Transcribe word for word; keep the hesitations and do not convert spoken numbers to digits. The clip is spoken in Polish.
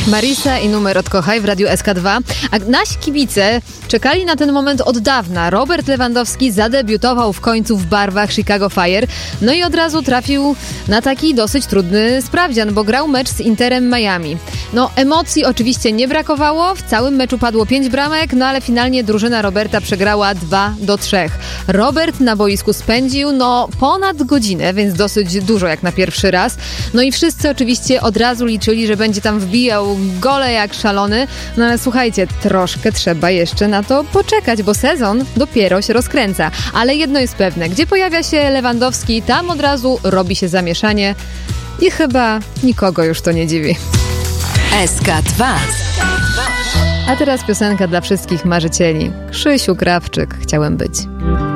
Marisa i numer od Kochaj w Radiu S K dwa. A nasi kibice czekali na ten moment od dawna. Robert Lewandowski zadebiutował w końcu w barwach Chicago Fire. No i od razu trafił na taki dosyć trudny sprawdzian, bo grał mecz z Interem Miami. No emocji oczywiście nie brakowało. W całym meczu padło pięć bramek, no ale finalnie drużyna Roberta przegrała dwa do trzech. Robert na boisku spędził no ponad godzinę, więc dosyć dużo jak na pierwszy raz. No i wszyscy oczywiście od razu liczyli, że będzie tam wbijał gole jak szalony. No ale słuchajcie, troszkę trzeba jeszcze na to poczekać, bo sezon dopiero się rozkręca. Ale jedno jest pewne, gdzie pojawia się Lewandowski, tam od razu robi się zamieszanie i chyba nikogo już to nie dziwi. S K dwa. A teraz piosenka dla wszystkich marzycieli. Krzysiu Krawczyk, chciałem być.